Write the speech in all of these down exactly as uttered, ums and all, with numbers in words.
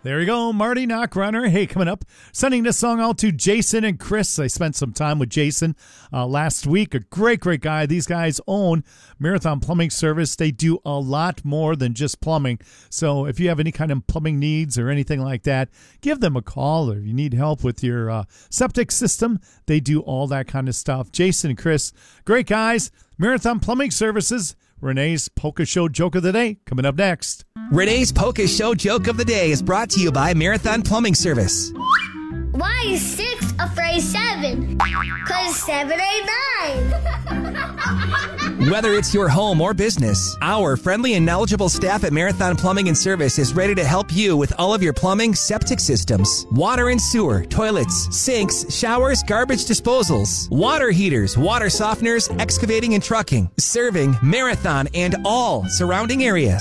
There you go, Marty Knockrunner. Hey, coming up, sending this song out to Jason and Chris. I spent some time with Jason uh, last week. A great, great guy. These guys own Marathon Plumbing Service. They do a lot more than just plumbing. So if you have any kind of plumbing needs or anything like that, give them a call. Or you need help with your uh, septic system, they do all that kind of stuff. Jason and Chris, great guys. Marathon Plumbing Services. Renee's Polka Show Joke of the Day coming up next. Renee's Polka Show Joke of the Day is brought to you by Marathon Plumbing Service. Why is six afraid seven? Because seven ain't nine. Whether it's your home or business, our friendly and knowledgeable staff at Marathon Plumbing and Service is ready to help you with all of your plumbing, septic systems, water and sewer, toilets, sinks, showers, garbage disposals, water heaters, water softeners, excavating and trucking, serving Marathon and all surrounding areas.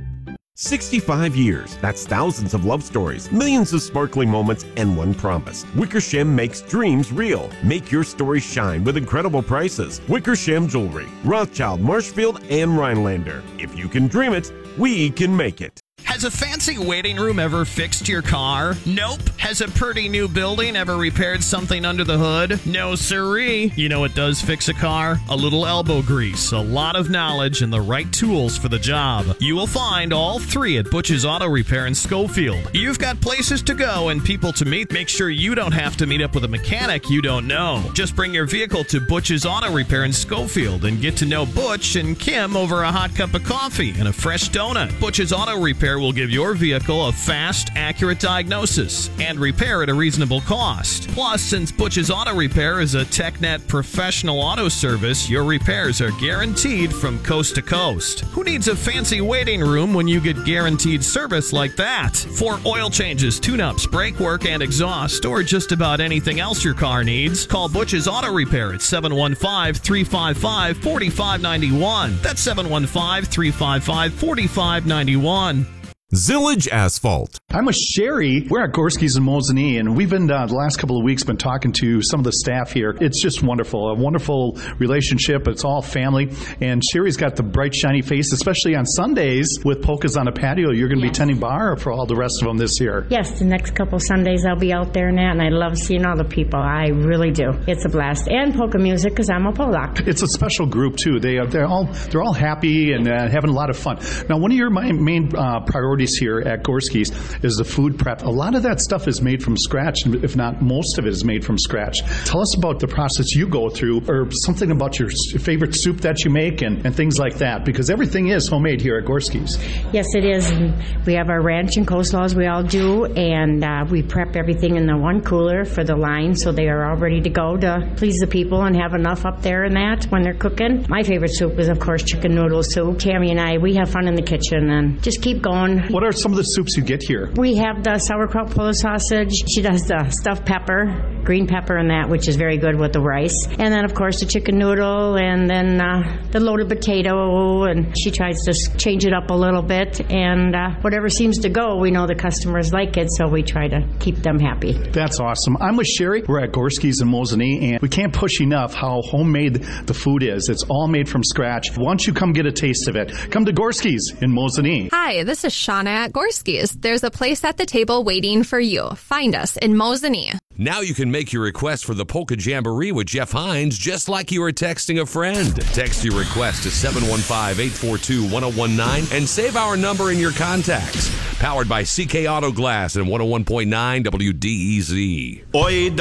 sixty-five years. That's thousands of love stories, millions of sparkling moments, and one promise. Wickersham makes dreams real. Make your story shine with incredible prices. Wickersham Jewelry, Rothschild, Marshfield, and Rhinelander. If you can dream it, we can make it. Has a fancy waiting room ever fixed your car? Nope. Has a pretty new building ever repaired something under the hood? No siree. You know what does fix a car? A little elbow grease, a lot of knowledge, and the right tools for the job. You will find all three at Butch's Auto Repair in Schofield. You've got places to go and people to meet. Make sure you don't have to meet up with a mechanic you don't know. Just bring your vehicle to Butch's Auto Repair in Schofield and get to know Butch and Kim over a hot cup of coffee and a fresh donut. Butch's Auto Repair will give your vehicle a fast, accurate diagnosis and repair at a reasonable cost. Plus, since Butch's Auto Repair is a TechNet professional auto service, your repairs are guaranteed from coast to coast. Who needs a fancy waiting room when you get guaranteed service like that? For oil changes, tune-ups, brake work, and exhaust, or just about anything else your car needs, call Butch's Auto Repair at seven one five, three five five, four five nine one. That's seven one five, three five five, four five nine one. Zillage Asphalt. I'm with Sherry. We're at Gorski's in Mosinee, and we've been, uh, the last couple of weeks, been talking to some of the staff here. It's just wonderful. A wonderful relationship. It's all family. And Sherry's got the bright, shiny face, especially on Sundays with polkas on a patio. You're going to Yes. be tending bar for all the rest of them this year. Yes, the next couple Sundays I'll be out there and that, and I love seeing all the people. I really do. It's a blast. And polka music, because I'm a Polak. It's a special group too. They are they're all they're all happy and uh, having a lot of fun. Now, one of your main, main uh, priorities here at Gorski's is the food prep. A lot of that stuff is made from scratch, if not most of it is made from scratch. Tell us about the process you go through, or something about your favorite soup that you make and, and things like that, because everything is homemade here at Gorski's. Yes, it is. We have our ranch and coleslaws we all do, and uh, we prep everything in the one cooler for the line, so they are all ready to go to please the people and have enough up there and that when they're cooking. My favorite soup is, of course, chicken noodle soup. Tammy and I, we have fun in the kitchen and just keep going. What are some of the soups you get here? We have the sauerkraut Polish sausage. She does the stuffed pepper, green pepper and that, which is very good with the rice. And then, of course, the chicken noodle, and then uh, the loaded potato, and she tries to change it up a little bit. And uh, whatever seems to go, we know the customers like it, so we try to keep them happy. That's awesome. I'm with Sherry. We're at Gorski's in Mosinee, and we can't push enough how homemade the food is. It's all made from scratch. Why don't you come get a taste of it? Come to Gorski's in Mosinee. Hi, this is Shauna at Gorski's. There's a place at the table waiting for you. Find us in Mosinee. Now you can make your request for the Polka Jamboree with Jeff Hines just like you were texting a friend. Text your request to seven one five, eight four two, one zero one nine and save our number in your contacts. Powered by C K Auto Glass and one oh one point nine W D E Z. Oi,